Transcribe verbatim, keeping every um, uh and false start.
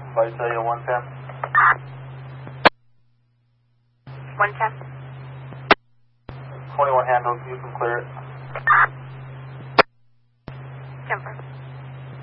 Visalia one ten. one ten. twenty-one handles, you can clear it.